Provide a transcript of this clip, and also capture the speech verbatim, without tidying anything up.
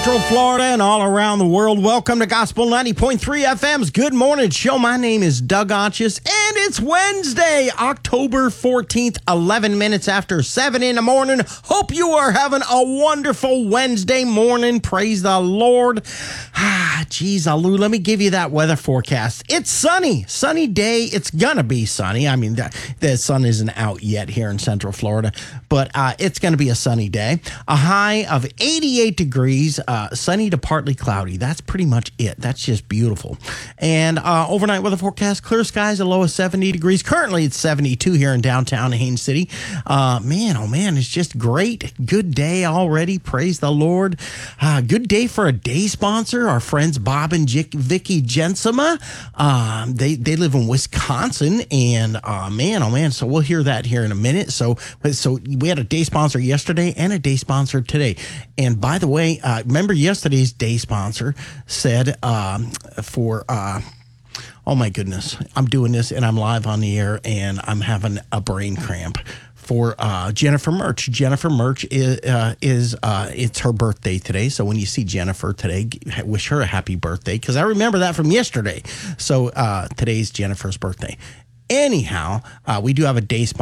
Central Florida and all around the world. Welcome to Gospel ninety point three F M's Good Morning Show. My name is Doug Otchis, and it's Wednesday, October fourteenth, eleven minutes after seven in the morning. Hope you are having a wonderful Wednesday morning. Praise the Lord. Ah, geez, Alou, let me give you that weather forecast. It's sunny, sunny day. It's going to be sunny. I mean, the, the sun isn't out yet here in Central Florida, but uh, it's going to be a sunny day. A high of eighty-eight degrees, uh, sunny to partly cloudy. That's pretty much it. That's just beautiful. And uh, overnight weather forecast, clear skies, a low of seventy degrees. Currently it's seventy-two here in downtown Haines City. Uh, man, oh man, it's just great. Good day already. Praise the Lord. Uh, good day for a day sponsor. Our friends Bob and Jick, Vicky Jensema. Um, they, they live in Wisconsin, and uh, man, oh man, so we'll hear that here in a minute. So, so we had a day sponsor yesterday and a day sponsor today. And by the way, uh, remember yesterday's day sponsor said um, for, uh, oh my goodness, I'm doing this and I'm live on the air and I'm having a brain cramp. For uh, Jennifer Murch. Jennifer Murch is, uh, is uh, it's her birthday today. So when you see Jennifer today, wish her a happy birthday, because I remember that from yesterday. So uh, today's Jennifer's birthday. Anyhow, uh, we do have a day sponsor.